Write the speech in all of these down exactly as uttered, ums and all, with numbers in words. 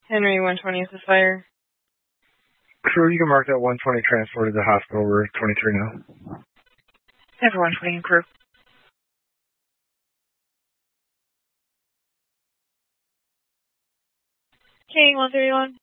Henry one twenty is the fire. Crew, you can mark that one twenty transported to the hospital. We're twenty-three now. Henry one twenty crew. King one thirty-one.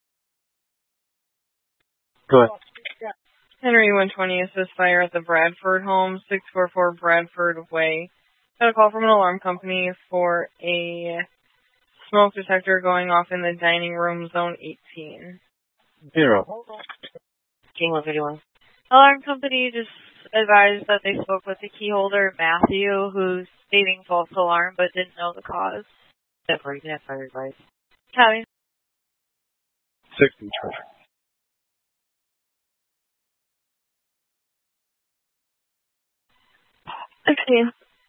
Go ahead. Henry one twenty assists fire at the Bradford home, six four four Bradford Way. Got a call from an alarm company for a smoke detector going off in the dining room, zone eighteen. Zero. King one thirty-one. Alarm company just advised that they spoke with the key holder, Matthew, who's stating false alarm but didn't know the cause. Definitely, you can have fire advice. Tommy. sixty, traffic. sixteen.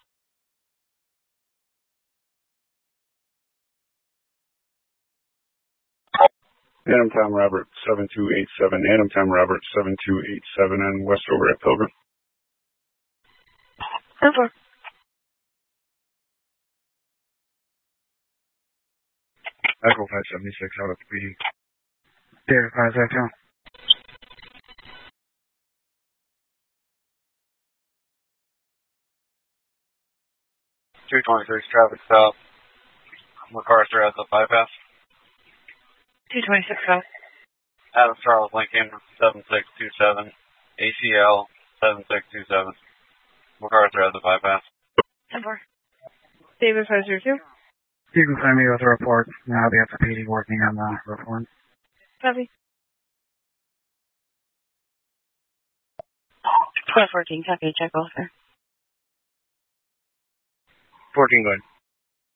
Adam Tom Robert, seven two eight seven. Adam Tom Robert, seven two eight seven on Westover at Pilgrim. Over. Echo five seventy-six out of the P D. Data five Echo. two twenty-six traffic stop. MacArthur at the bypass. two twenty-six south. Adam Charles Lincoln, seven six two seven. A C L, seven six two seven. MacArthur at the bypass. Over. David five zero two. You can send me with a report. Now the F P D working on the report. Copy. twelve fourteen, copy, check officer. fourteen, go ahead.